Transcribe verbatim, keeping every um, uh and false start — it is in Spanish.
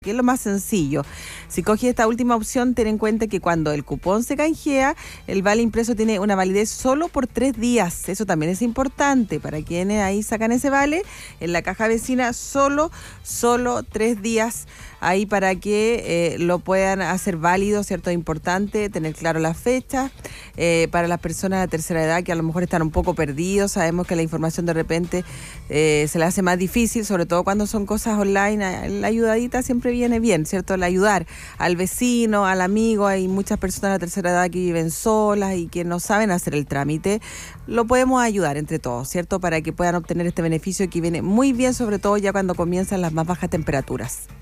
que es lo más sencillo. Si coges esta última opción, ten en cuenta que cuando el cupón se canjea, el vale impreso tiene una validez solo por tres días. Eso también es importante para quienes ahí sacan ese vale. En la caja vecina solo, solo tres días ahí para que eh, lo puedan hacer válido, ¿cierto? Es importante tener claro las fechas. Eh, para las personas de la tercera edad que a lo mejor están un poco perdidos, sabemos que la información de repente eh, se le hace más difícil, sobre todo cuando son cosas online. La ayudadita siempre viene bien, ¿cierto? El ayudar al vecino, al amigo. Hay muchas personas de la tercera edad que viven solas y que no saben hacer el trámite. Lo podemos ayudar entre todos, ¿cierto? Para que puedan obtener este beneficio que viene muy bien, sobre todo ya cuando comienzan las más bajas temperaturas.